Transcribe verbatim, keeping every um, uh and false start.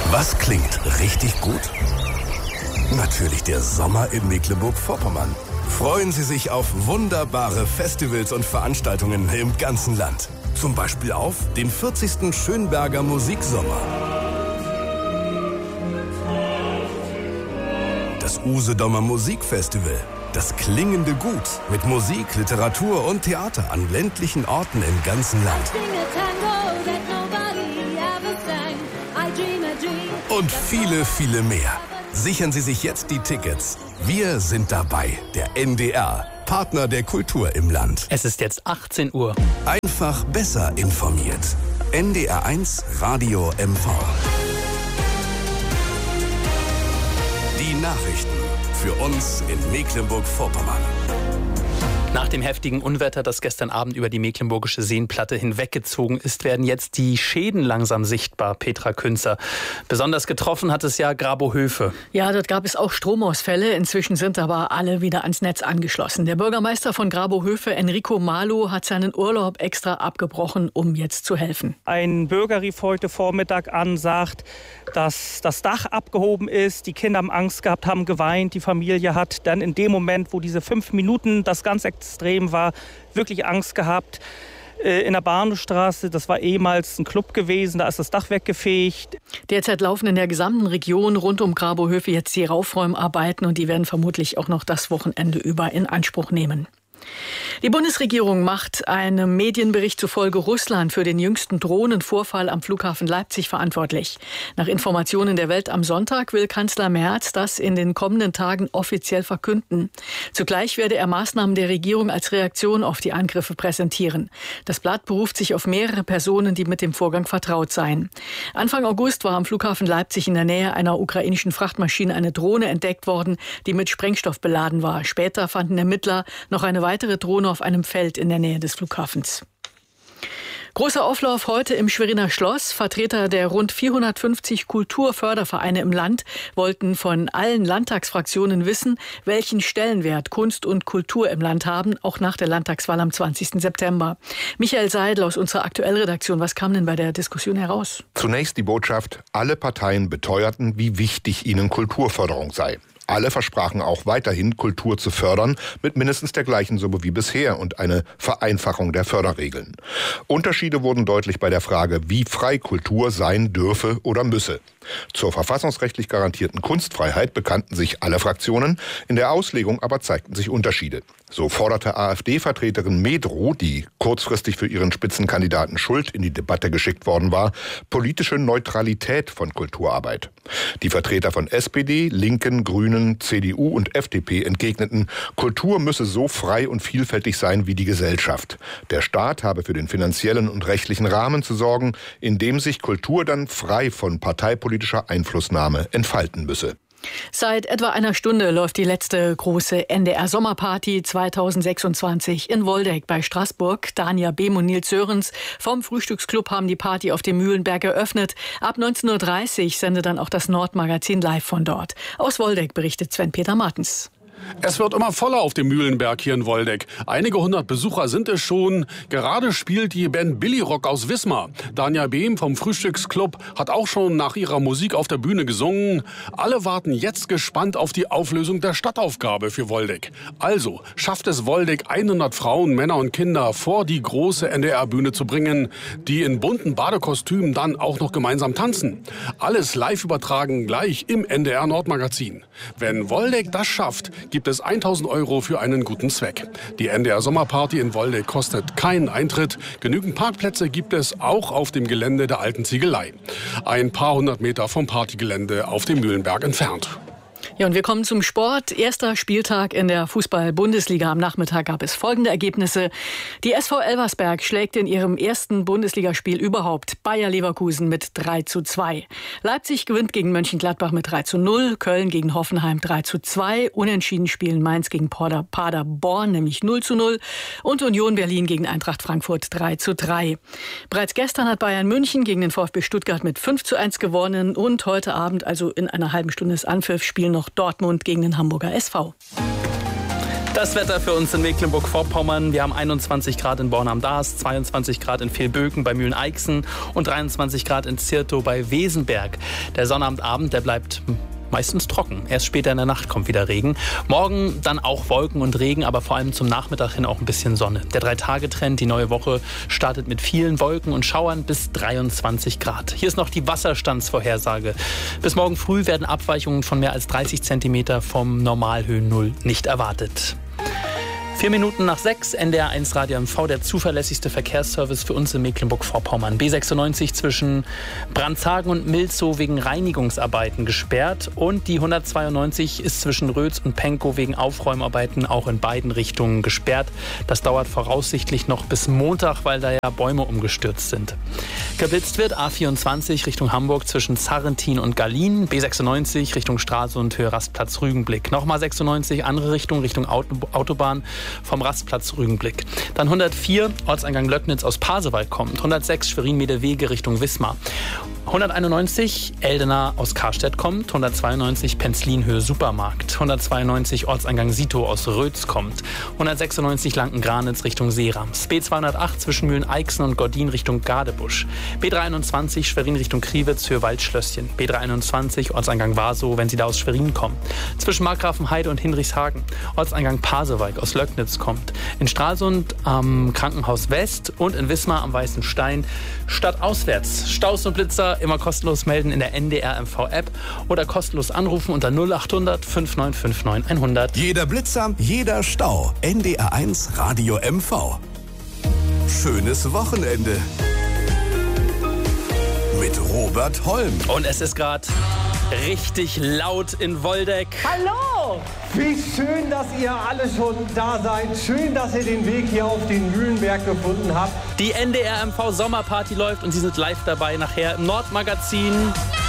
Was klingt richtig gut? Natürlich der Sommer in Mecklenburg-Vorpommern. Freuen Sie sich auf wunderbare Festivals und Veranstaltungen im ganzen Land. Zum Beispiel auf den vierzigsten Schönberger Musiksommer. Das Usedomer Musikfestival. Das klingende Gut mit Musik, Literatur und Theater an ländlichen Orten im ganzen Land. Und viele, viele mehr. Sichern Sie sich jetzt die Tickets. Wir sind dabei, der N D R, Partner der Kultur im Land. Es ist jetzt achtzehn Uhr. Einfach besser informiert. N D R eins Radio M V. Die Nachrichten für uns in Mecklenburg-Vorpommern. Nach dem heftigen Unwetter, das gestern Abend über die mecklenburgische Seenplatte hinweggezogen ist, werden jetzt die Schäden langsam sichtbar, Petra Künzer. Besonders getroffen hat es ja Grabohöfe. Ja, dort gab es auch Stromausfälle. Inzwischen sind aber alle wieder ans Netz angeschlossen. Der Bürgermeister von Grabohöfe, Enrico Malo, hat seinen Urlaub extra abgebrochen, um jetzt zu helfen. Ein Bürger rief heute Vormittag an, sagt, dass das Dach abgehoben ist. Die Kinder haben Angst gehabt, haben geweint. Die Familie hat dann in dem Moment, wo diese fünf Minuten das ganz extrem war, wirklich Angst gehabt. In der Bahnhofstraße, das war ehemals ein Club gewesen, da ist das Dach weggefegt. Derzeit laufen in der gesamten Region rund um Grabohöfe jetzt die Aufräumarbeiten und die werden vermutlich auch noch das Wochenende über in Anspruch nehmen. Die Bundesregierung macht einem Medienbericht zufolge Russland für den jüngsten Drohnenvorfall am Flughafen Leipzig verantwortlich. Nach Informationen der Welt am Sonntag will Kanzler Merz das in den kommenden Tagen offiziell verkünden. Zugleich werde er Maßnahmen der Regierung als Reaktion auf die Angriffe präsentieren. Das Blatt beruft sich auf mehrere Personen, die mit dem Vorgang vertraut seien. Anfang August war am Flughafen Leipzig in der Nähe einer ukrainischen Frachtmaschine eine Drohne entdeckt worden, die mit Sprengstoff beladen war. Später fanden Ermittler noch eine weitere Drohne auf einem Feld in der Nähe des Flughafens. Großer Auflauf heute im Schweriner Schloss. Vertreter der rund vierhundertfünfzig Kulturfördervereine im Land wollten von allen Landtagsfraktionen wissen, welchen Stellenwert Kunst und Kultur im Land haben, auch nach der Landtagswahl am zwanzigsten September. Michael Seidel aus unserer Aktuellredaktion, was kam denn bei der Diskussion heraus? Zunächst die Botschaft, alle Parteien beteuerten, wie wichtig ihnen Kulturförderung sei. Alle versprachen auch weiterhin, Kultur zu fördern, mit mindestens der gleichen Summe wie bisher und eine Vereinfachung der Förderregeln. Unterschiede wurden deutlich bei der Frage, wie frei Kultur sein dürfe oder müsse. Zur verfassungsrechtlich garantierten Kunstfreiheit bekannten sich alle Fraktionen, in der Auslegung aber zeigten sich Unterschiede. So forderte AfD-Vertreterin Medrow, die kurzfristig für ihren Spitzenkandidaten Schult in die Debatte geschickt worden war, politische Neutralität von Kulturarbeit. Die Vertreter von S P D, Linken, Grünen, C D U und F D P entgegneten, Kultur müsse so frei und vielfältig sein wie die Gesellschaft. Der Staat habe für den finanziellen und rechtlichen Rahmen zu sorgen, in dem sich Kultur dann frei von parteipolitischer Einflussnahme entfalten müsse. Seit etwa einer Stunde läuft die letzte große N D R-Sommerparty zweitausendsechsundzwanzig in Woldeck bei Straßburg. Dania Behm und Nils Sörens vom Frühstücksclub haben die Party auf dem Mühlenberg eröffnet. Ab neunzehn Uhr dreißig sendet dann auch das Nordmagazin live von dort. Aus Woldeck berichtet Sven-Peter Martens. Es wird immer voller auf dem Mühlenberg hier in Woldeck. Einige hundert Besucher sind es schon. Gerade spielt die Band Billy Rock aus Wismar. Dania Behm vom Frühstücksclub hat auch schon nach ihrer Musik auf der Bühne gesungen. Alle warten jetzt gespannt auf die Auflösung der Stadtaufgabe für Woldeck. Also schafft es Woldeck, hundert Frauen, Männer und Kinder vor die große N D R-Bühne zu bringen, die in bunten Badekostümen dann auch noch gemeinsam tanzen. Alles live übertragen gleich im N D R-Nordmagazin. Wenn Woldeck das schafft, gibt es tausend Euro für einen guten Zweck. Die N D R-Sommerparty in Woldeck kostet keinen Eintritt. Genügend Parkplätze gibt es auch auf dem Gelände der alten Ziegelei. Ein paar hundert Meter vom Partygelände auf dem Mühlenberg entfernt. Ja, und wir kommen zum Sport. Erster Spieltag in der Fußball-Bundesliga. Am Nachmittag gab es folgende Ergebnisse. Die S V Elversberg schlägt in ihrem ersten Bundesligaspiel überhaupt Bayer Leverkusen mit drei zu zwei. Leipzig gewinnt gegen Mönchengladbach mit drei zu null. Köln gegen Hoffenheim drei zu zwei. Unentschieden spielen Mainz gegen Paderborn, nämlich null zu null. Und Union Berlin gegen Eintracht Frankfurt drei zu drei. Bereits gestern hat Bayern München gegen den VfB Stuttgart mit fünf zu eins gewonnen. Und heute Abend, also in einer halben Stunde des Anpfiffs, spielen noch Dortmund gegen den Hamburger S V. Das Wetter für uns in Mecklenburg-Vorpommern. Wir haben einundzwanzig Grad in Born am Daas, zweiundzwanzig Grad in Vilböken bei Mühlen-Eichsen und dreiundzwanzig Grad in Zirtow bei Wesenberg. Der Sonnabendabend, der bleibt meistens trocken. Erst später in der Nacht kommt wieder Regen. Morgen dann auch Wolken und Regen, aber vor allem zum Nachmittag hin auch ein bisschen Sonne. Der Drei-Tage-Trend, die neue Woche, startet mit vielen Wolken und Schauern bis dreiundzwanzig Grad. Hier ist noch die Wasserstandsvorhersage. Bis morgen früh werden Abweichungen von mehr als dreißig Zentimeter vom Normalhöhennull nicht erwartet. Vier Minuten nach sechs, N D R eins Radio M V, der zuverlässigste Verkehrsservice für uns in Mecklenburg-Vorpommern. B sechsundneunzig zwischen Brandzagen und Milzow wegen Reinigungsarbeiten gesperrt und die hundertzweiundneunzig ist zwischen Rötz und Pankow wegen Aufräumarbeiten auch in beiden Richtungen gesperrt. Das dauert voraussichtlich noch bis Montag, weil da ja Bäume umgestürzt sind. Geblitzt wird A vierundzwanzig Richtung Hamburg zwischen Sarrentin und Gallien, B sechsundneunzig Richtung Stralsund, Höhe Rastplatz Rügenblick. Nochmal sechsundneunzig, andere Richtung, Richtung Autobahn vom Rastplatz Rügenblick. Dann hundertvier, Ortseingang Löcknitz aus Pasewalk kommt. hundertsechs, Schwerin-Medewege Richtung Wismar. hunderteinundneunzig, Eldena aus Karstedt kommt. hundertzweiundneunzig, Penzlin-Höhe Supermarkt. hundertzweiundneunzig, Ortseingang Sito aus Rötz kommt. hundertsechsundneunzig, Lanken-Granitz Richtung Seerams. B zweihundertacht, zwischen Mühlen-Eichsen und Gordin Richtung Gadebusch. B dreihunderteinundzwanzig, Schwerin Richtung Kriwitz, Höhe Waldschlösschen. B dreihunderteinundzwanzig, Ortseingang Warsow, wenn Sie da aus Schwerin kommen. Zwischen Markgrafenheide und Hinrichshagen. Ortseingang Pasewalk aus Löcknitz kommt. In Stralsund am Krankenhaus West und in Wismar am Weißen Stein stadtauswärts. Staus und Blitzer immer kostenlos melden in der N D R M V App oder kostenlos anrufen unter null achthundert fünf neun fünf neun hundert. Jeder Blitzer, jeder Stau. N D R eins Radio M V. Schönes Wochenende. Mit Robert Holm. Und es ist gerade richtig laut in Woldeck. Hallo! Wie schön, dass ihr alle schon da seid. Schön, dass ihr den Weg hier auf den Mühlenberg gefunden habt. Die N D R M V Sommerparty läuft und Sie sind live dabei nachher im Nordmagazin.